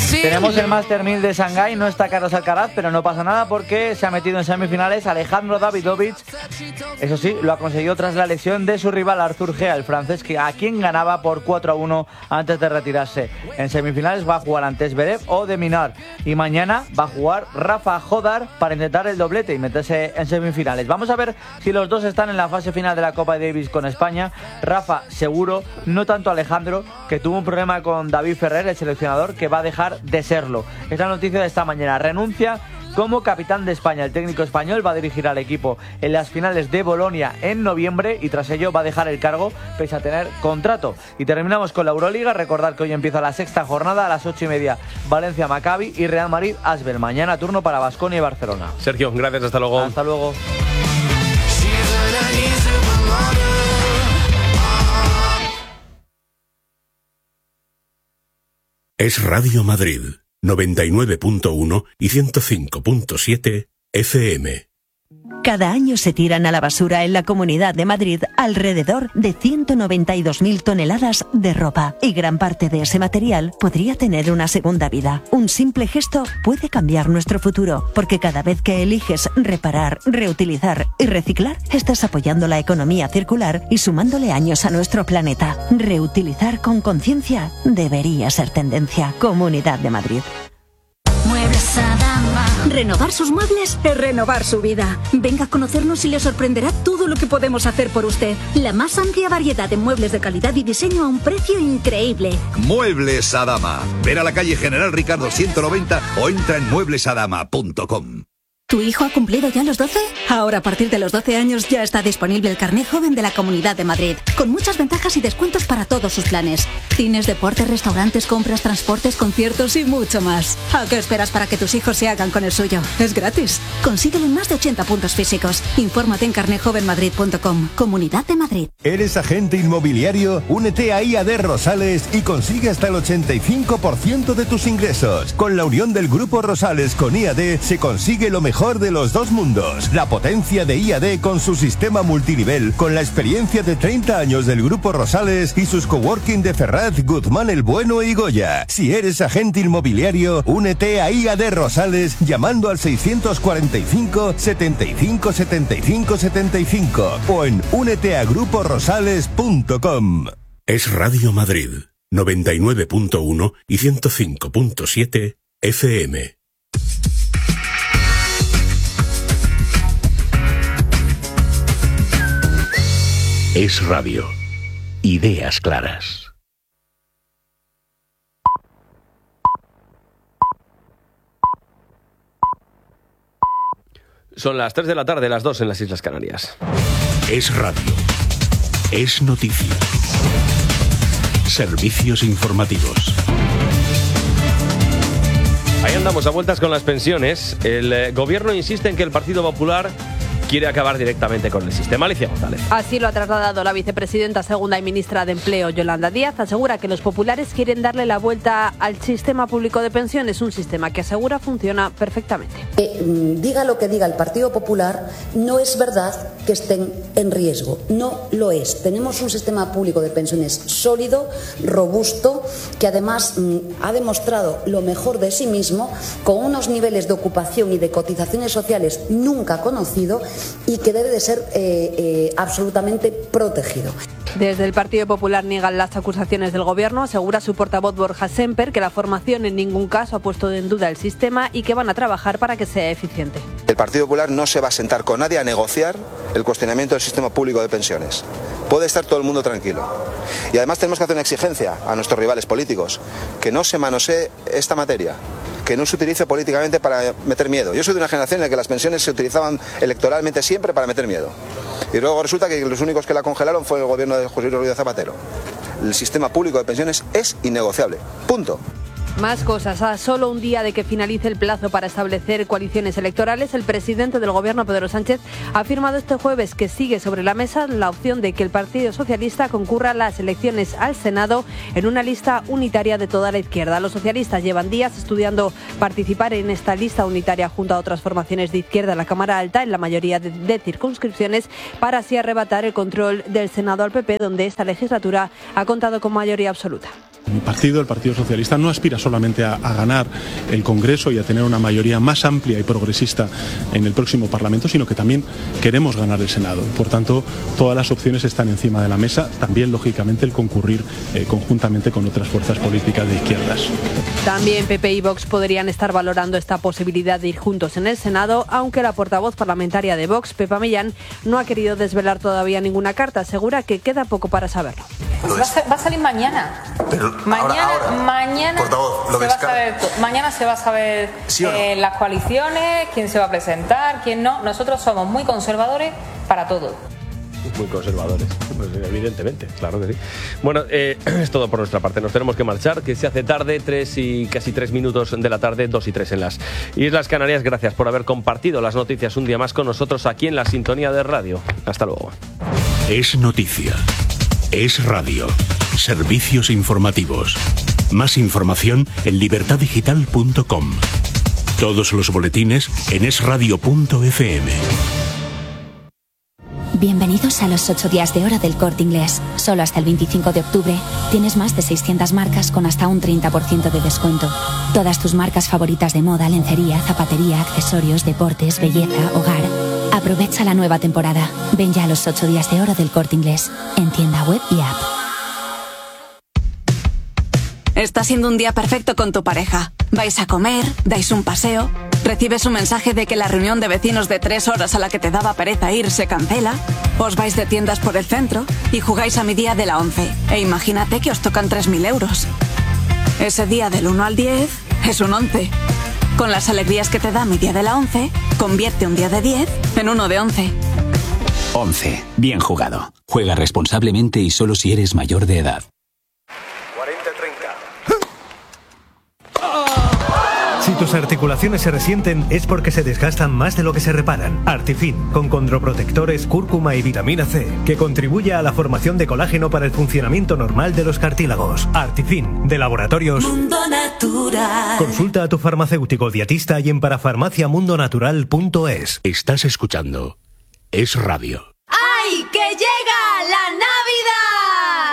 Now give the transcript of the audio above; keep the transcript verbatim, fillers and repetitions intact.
Tenemos el Master mil de Shanghái, no está Carlos Alcaraz, pero no pasa nada porque se ha metido en semifinales Alejandro Davidovich. Eso sí, lo ha conseguido tras la lesión de su rival Arthur Gea, el francés, que a quien ganaba por cuatro a uno antes de retirarse. En semifinales va a jugar ante Zverev o de Minar, y mañana va a jugar Rafa Jodar para intentar el doblete y meterse en semifinales. Vamos a ver si los dos están en la fase final de la Copa Davis con España. Rafa seguro, no tanto Alejandro, que tuvo un problema con David Ferrer, el seleccionador, que va a dejar de serlo. Es la noticia de esta mañana. Renuncia como capitán de España. El técnico español va a dirigir al equipo en las finales de Bolonia en noviembre y tras ello va a dejar el cargo pese a tener contrato. Y terminamos con la Euroliga. Recordad que hoy empieza la sexta jornada a las ocho y media. Valencia Maccabi y Real Madrid Asbel. Mañana turno para Baskonia y Barcelona. Sergio, gracias, hasta luego. Hasta luego. Es Radio Madrid, noventa y nueve punto uno y ciento cinco punto siete F M. Cada año se tiran a la basura en la Comunidad de Madrid alrededor de ciento noventa y dos mil toneladas de ropa, y gran parte de ese material podría tener una segunda vida. Un simple gesto puede cambiar nuestro futuro, porque cada vez que eliges reparar, reutilizar y reciclar, estás apoyando la economía circular y sumándole años a nuestro planeta. Reutilizar con conciencia debería ser tendencia. Comunidad de Madrid. Muebles Adama. Renovar sus muebles es renovar su vida. Venga a conocernos y le sorprenderá todo lo que podemos hacer por usted. La más amplia variedad de muebles de calidad y diseño a un precio increíble. Muebles Adama. Ven a la calle General Ricardo ciento noventa o entra en muebles adama punto com. ¿Tu hijo ha cumplido ya los doce? Ahora, a partir de los doce años, ya está disponible el carné joven de la Comunidad de Madrid, con muchas ventajas y descuentos para todos sus planes. Cines, deportes, restaurantes, compras, transportes, conciertos y mucho más. ¿A qué esperas para que tus hijos se hagan con el suyo? Es gratis. Consíguelo en más de ochenta puntos físicos. Infórmate en carné joven madrid punto com. Comunidad de Madrid. ¿Eres agente inmobiliario? Únete a I A D Rosales y consigue hasta el ochenta y cinco por ciento de tus ingresos. Con la unión del Grupo Rosales con I A D se consigue lo mejor de los dos mundos. La potencia de I A D con su sistema multinivel, con la experiencia de treinta años del Grupo Rosales y sus coworking de Ferraz, Guzmán el Bueno y Goya. Si eres agente inmobiliario, únete a I A D Rosales llamando al seiscientos cuarenta y cinco, setenta y cinco, setenta y cinco, setenta y cinco o en únete a grupo rosales punto com. Es Radio Madrid, noventa y nueve punto uno y ciento cinco punto siete F M. Es Radio. Ideas claras. Son las tres de la tarde, las dos en las Islas Canarias. Es Radio. Es noticia. Servicios informativos. Ahí andamos a vueltas con las pensiones. El eh, gobierno insiste en que el Partido Popular quiere acabar directamente con el sistema. Alicia González. Así lo ha trasladado la vicepresidenta segunda y ministra de Empleo, Yolanda Díaz. Asegura que los populares quieren darle la vuelta al sistema público de pensiones, un sistema que asegura funciona perfectamente. Eh, diga lo que diga el Partido Popular, no es verdad que estén en riesgo. No lo es. Tenemos un sistema público de pensiones sólido, robusto, que además mm, ha demostrado lo mejor de sí mismo, con unos niveles de ocupación y de cotizaciones sociales nunca conocidos, y que debe de ser eh, eh, absolutamente protegido. Desde el Partido Popular niegan las acusaciones del gobierno. Asegura su portavoz Borja Semper que la formación en ningún caso ha puesto en duda el sistema y que van a trabajar para que sea eficiente. El Partido Popular no se va a sentar con nadie a negociar el cuestionamiento del sistema público de pensiones. Puede estar todo el mundo tranquilo. Y además tenemos que hacer una exigencia a nuestros rivales políticos, que no se manosee esta materia, que no se utilice políticamente para meter miedo. Yo soy de una generación en la que las pensiones se utilizaban electoralmente siempre para meter miedo. Y luego resulta que los únicos que la congelaron fue el gobierno de José Luis Rodríguez Zapatero. El sistema público de pensiones es innegociable. Punto. Más cosas. A solo un día de que finalice el plazo para establecer coaliciones electorales, el presidente del Gobierno, Pedro Sánchez, ha afirmado este jueves que sigue sobre la mesa la opción de que el Partido Socialista concurra a las elecciones al Senado en una lista unitaria de toda la izquierda. Los socialistas llevan días estudiando participar en esta lista unitaria junto a otras formaciones de izquierda en la Cámara Alta, en la mayoría de, de circunscripciones, para así arrebatar el control del Senado al P P, donde esta legislatura ha contado con mayoría absoluta. Mi partido, el Partido Socialista, no aspira solamente a, a ganar el Congreso y a tener una mayoría más amplia y progresista en el próximo Parlamento, sino que también queremos ganar el Senado. Por tanto, todas las opciones están encima de la mesa, también, lógicamente, el concurrir eh, conjuntamente con otras fuerzas políticas de izquierdas. También P P y Vox podrían estar valorando esta posibilidad de ir juntos en el Senado, aunque la portavoz parlamentaria de Vox, Pepa Millán, no ha querido desvelar todavía ninguna carta. Asegura que queda poco para saberlo. Pues va, a, va a salir mañana. Pero mañana, ahora, ahora, mañana, portavoz, lo se va a saber, mañana se va a saber ¿sí o no? eh, las coaliciones, quién se va a presentar, quién no. Nosotros somos muy conservadores para todo. Muy conservadores, pues, evidentemente, claro que sí. Bueno, eh, es todo por nuestra parte. Nos tenemos que marchar, que se hace tarde, tres y casi tres minutos de la tarde, dos y tres en las Islas Canarias. Gracias por haber compartido las noticias un día más con nosotros aquí en la sintonía de radio. Hasta luego. Es noticia. Es radio. Servicios informativos. Más información en libertad digital punto com. Todos los boletines en es radio punto efe eme. Bienvenidos a los ocho días de hora del Corte Inglés. Solo hasta el veinticinco de octubre tienes más de seiscientas marcas con hasta un treinta por ciento de descuento. Todas tus marcas favoritas de moda, lencería, zapatería, accesorios, deportes, belleza, hogar. Aprovecha la nueva temporada. Ven ya a los ocho días de hora del Corte Inglés, en tienda web y app. Está siendo un día perfecto con tu pareja. Vais a comer, dais un paseo, recibes un mensaje de que la reunión de vecinos de tres horas a la que te daba pereza ir se cancela, os vais de tiendas por el centro y jugáis a mi día de la once. E imagínate que os tocan tres mil euros. Ese día del uno al diez es un once. Con las alegrías que te da mi día de la once, convierte un día de diez en uno de once. once. Bien jugado. Juega responsablemente y solo si eres mayor de edad. Si tus articulaciones se resienten es porque se desgastan más de lo que se reparan. Artifin, con condroprotectores, cúrcuma y vitamina C, que contribuye a la formación de colágeno para el funcionamiento normal de los cartílagos. Artifin, de Laboratorios Mundo Natural. Consulta a tu farmacéutico dietista y en parafarmaciamundonatural punto es. Estás escuchando Es Radio.